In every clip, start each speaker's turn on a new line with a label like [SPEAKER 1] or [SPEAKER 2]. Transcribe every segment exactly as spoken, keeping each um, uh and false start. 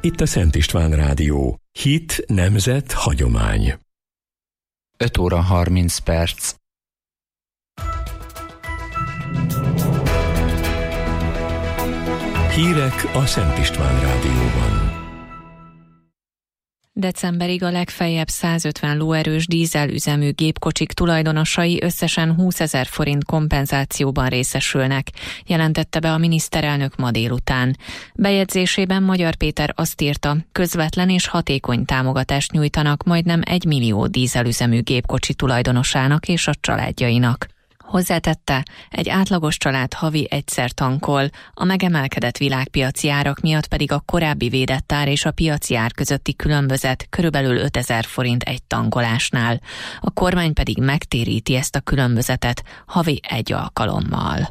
[SPEAKER 1] Itt a Szent István Rádió. Hit, nemzet, hagyomány.
[SPEAKER 2] öt óra harminc perc.
[SPEAKER 1] Hírek a Szent István Rádióban.
[SPEAKER 3] Decemberig a legfeljebb százötven lóerős dízelüzemű gépkocsik tulajdonosai összesen húszezer forint kompenzációban részesülnek, jelentette be a miniszterelnök ma délután. Bejegyzésében Magyar Péter azt írta, közvetlen és hatékony támogatást nyújtanak majdnem egy millió dízelüzemű gépkocsi tulajdonosának és a családjainak. Hozzátette, egy átlagos család havi egyszer tankol, a megemelkedett világpiaci árak miatt pedig a korábbi védett ár és a piaci ár közötti különbözet körülbelül ötezer forint egy tankolásnál. A kormány pedig megtéríti ezt a különbözetet havi egy alkalommal.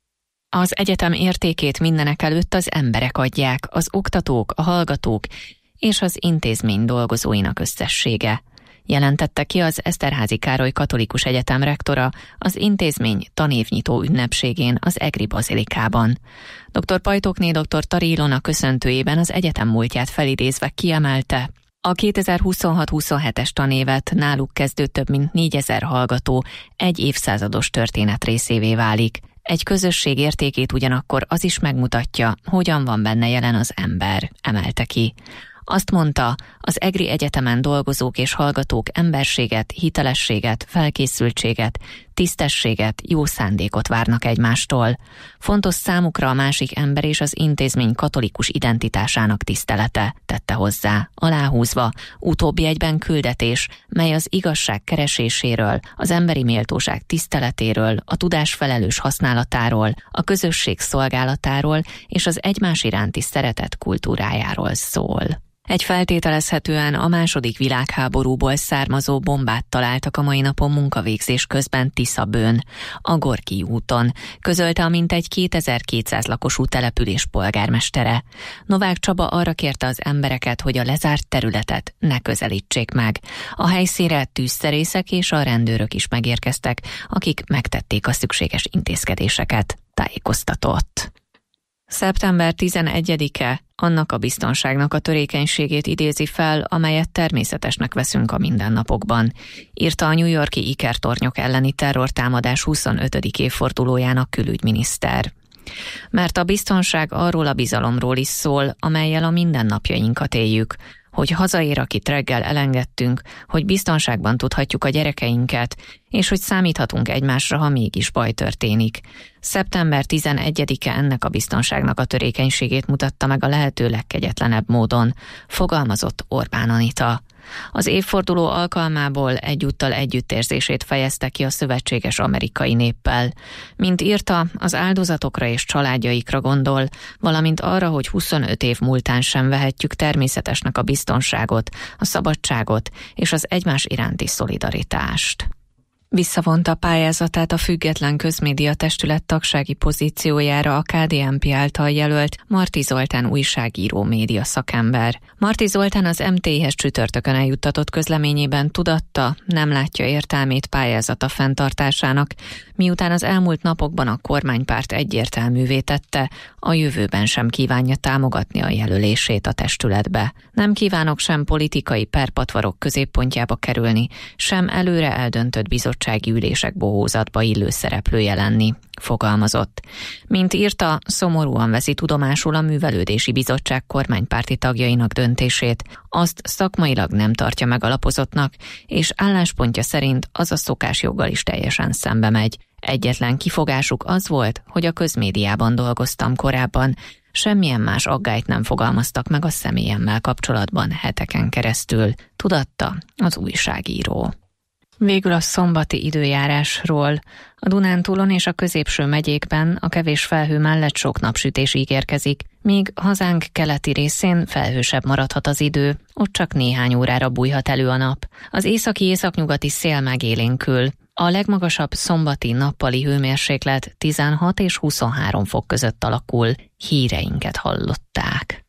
[SPEAKER 3] Az egyetem értékét mindenek előtt az emberek adják, az oktatók, a hallgatók és az intézmény dolgozóinak összessége, jelentette ki az Eszterházy Károly Katolikus Egyetem rektora az intézmény tanévnyitó ünnepségén az Egri Bazilikában. dr. Pajtókné dr. Tari Ilona köszöntőjében az egyetem múltját felidézve kiemelte, a kétezer-huszonhat huszonhetes tanévet náluk kezdő több mint négyezer hallgató egy évszázados történet részévé válik. Egy közösség értékét ugyanakkor az is megmutatja, hogyan van benne jelen az ember, emelte ki. Azt mondta, az Egri Egyetemen dolgozók és hallgatók emberséget, hitelességet, felkészültséget, tisztességet, jó szándékot várnak egymástól. Fontos számukra a másik ember és az intézmény katolikus identitásának tisztelete, tette hozzá, aláhúzva, utóbbi egyben küldetés, mely az igazság kereséséről, az emberi méltóság tiszteletéről, a tudás felelős használatáról, a közösség szolgálatáról és az egymás iránti szeretet kultúrájáról szól. Egy feltételezhetően a második világháborúból származó bombát találtak a mai napon munkavégzés közben Tiszabőn, a Gorki úton, közölte a mintegy kétezer-kétszáz lakosú település polgármestere. Novák Csaba arra kérte az embereket, hogy a lezárt területet ne közelítsék meg. A helyszínre tűzszerészek és a rendőrök is megérkeztek, akik megtették a szükséges intézkedéseket, tájékoztatott. szeptember tizenegyedike annak a biztonságnak a törékenységét idézi fel, amelyet természetesnek veszünk a mindennapokban, írta a New York-i ikertornyok elleni terrortámadás huszonötödik évfordulójának külügyminiszter. Mert a biztonság arról a bizalomról is szól, amellyel a mindennapjainkat éljük, hogy hazaér, akit reggel elengedtünk, hogy biztonságban tudhatjuk a gyerekeinket, és hogy számíthatunk egymásra, ha mégis baj történik. szeptember tizenegyedike ennek a biztonságnak a törékenységét mutatta meg a lehető legkegyetlenebb módon, fogalmazott Orbán Anita. Az évforduló alkalmából egyúttal együttérzését fejezte ki a szövetséges amerikai néppel. Mint írta, az áldozatokra és családjaikra gondol, valamint arra, hogy huszonöt év múltán sem vehetjük természetesnek a biztonságot, a szabadságot és az egymás iránti szolidaritást. Visszavonta pályázatát a Független Közmédia Testület tagsági pozíciójára a ká dé en pé által jelölt Marti Zoltán újságíró média szakember. Marti Zoltán az em té i-hez csütörtökön eljuttatott közleményében tudatta, nem látja értelmét pályázata fenntartásának, miután az elmúlt napokban a kormánypárt egyértelművé tette, a jövőben sem kívánja támogatni a jelölését a testületbe. Nem kívánok sem politikai perpatvarok középpontjába kerülni, sem előre eldöntött bizottsági ülések bohózatba illő szereplője lenni, fogalmazott. Mint írta, szomorúan veszi tudomásul a Művelődési Bizottság kormánypárti tagjainak döntését, azt szakmailag nem tartja megalapozottnak, és álláspontja szerint az a szokásjoggal is teljesen szembe megy. Egyetlen kifogásuk az volt, hogy a közmédiában dolgoztam korábban, semmilyen más aggályt nem fogalmaztak meg a személyemmel kapcsolatban heteken keresztül, tudatta az újságíró. Végül a szombati időjárásról. A Dunántúlon és a középső megyékben a kevés felhő mellett sok napsütés ígérkezik, míg hazánk keleti részén felhősebb maradhat az idő, ott csak néhány órára bújhat elő a nap. Az északi-északnyugati szél megélénkül. A legmagasabb szombati nappali hőmérséklet tizenhat és huszonhárom fok között alakul. Híreinket hallották.